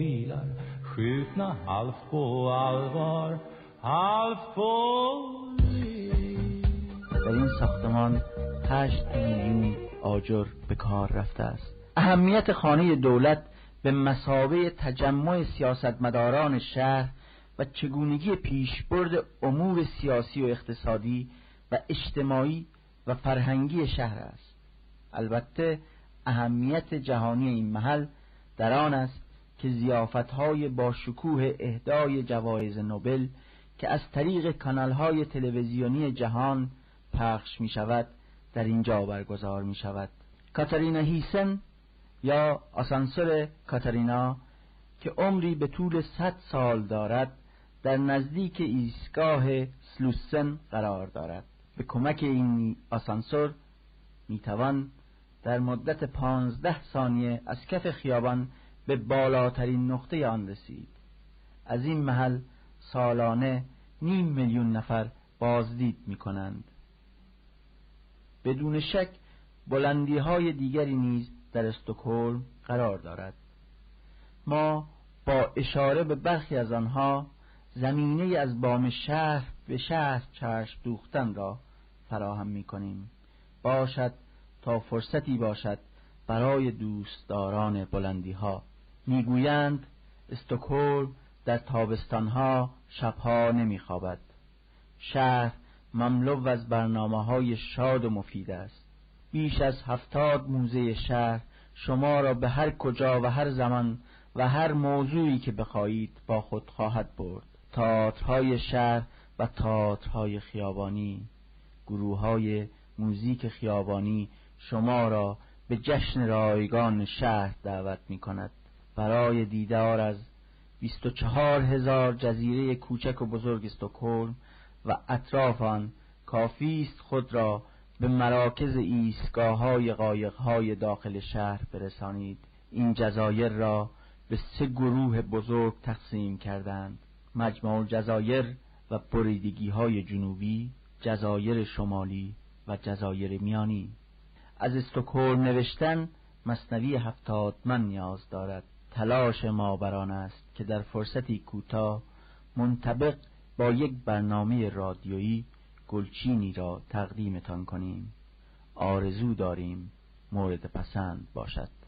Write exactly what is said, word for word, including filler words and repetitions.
filar, skjutna halvt på allvar, halvt på liv. در این ساختمان هشت میلیون آجر به کار رفته است. اهمیت خانه دولت به مثابه تجمع سیاستمداران شهر و چگونگی پیشبرد امور سیاسی و اقتصادی و اجتماعی و فرهنگی شهر است. البته اهمیت جهانی این محل در آن است که ضیافت‌های با شکوه اهدای جوایز نوبل که از طریق کانال‌های تلویزیونی جهان پخش می‌شود در اینجا برگزار می‌شود. کاتارینا هیسن یا آسانسور کاتارینا که عمری به طول صد سال دارد در نزدیک ایستگاه سلوسن قرار دارد. به کمک این آسانسور میتوان در مدت پانزده ثانیه از کف خیابان به بالاترین نقطه آن رسید. از این محل سالانه نیم میلیون نفر بازدید میکنند. بدون شک بلندی های دیگری نیز در استکهلم قرار دارد. ما با اشاره به برخی از آنها زمینه از بام شهر به شهر چشم دوختن را فراهم می کنیم. باشد تا فرصتی باشد برای دوستداران بلندی ها. می گویند استکهلم در تابستانها شبها نمی خوابد. شهر مملو از برنامه های شاد و مفید است. بیش از هفتاد موزه شهر شما را به هر کجا و هر زمان و هر موضوعی که بخواهید با خود خواهد برد. تئاترهای شهر و تئاترهای خیابانی، گروه‌های موزیک خیابانی شما را به جشن رایگان شهر دعوت می‌کند. برای دیدار از بیست و چهار هزار جزیره کوچک و بزرگ استکهلم و اطراف آن کافی است خود را به مراکز ایستگاه‌های قایق‌های داخل شهر برسانید. این جزایر را به سه گروه بزرگ تقسیم کردند: مجمع الجزایر و بریدگی‌های جنوبی، جزایر شمالی و جزایر میانی. از استکهلم نوشتن مثنوی هفتادمن نیاز دارد. تلاش ما بر آن است که در فرصتی کوتاه منطبق با یک برنامه رادیویی گلچینی را تقدیمتان کنیم. آرزو داریم مورد پسند باشد.